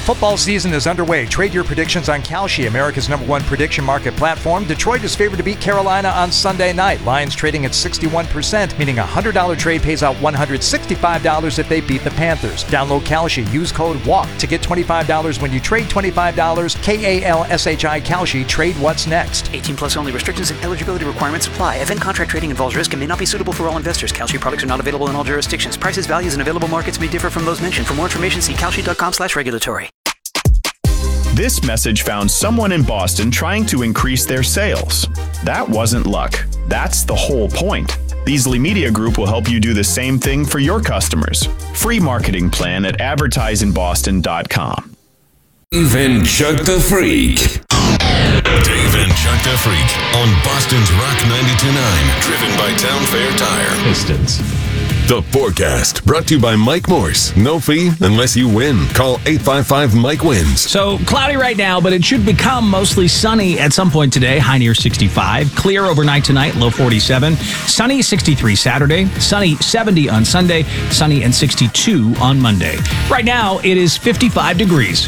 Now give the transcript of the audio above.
football season is underway. Trade your predictions on Kalshi, America's #1 prediction market platform. Detroit is favored to beat Carolina on Sunday night. Lions trading at 61%, meaning a $100 trade pays out $165 if they beat the Panthers. Download Kalshi. Use code WALK to get $25 when you trade $25. KALSHI Kalshi. Trade what's next. 18 plus only. Restrictions and eligibility requirements apply. Event contract trading involves risk and may not be suitable for all investors. Kalshi products are not available in all jurisdictions. Prices, values, and available markets may differ from those mentioned. For more information, see kalshi.com/regulatory. This message found someone in Boston trying to increase their sales. That wasn't luck. That's the whole point. Beasley Media Group will help you do the same thing for your customers. Free marketing plan at advertiseinboston.com. Dave and Chuck the Freak. Dave and Chuck the Freak on Boston's Rock 92.9, driven by Town Fair Tire. Pistons. The forecast brought to you by Mike Morse. No fee unless you win. Call 855-MIKE-WINS. So cloudy right now, but it should become mostly sunny at some point today. High near 65. Clear overnight tonight, low 47. Sunny 63 Saturday. Sunny 70 on Sunday. Sunny and 62 on Monday. Right now, it is 55 degrees.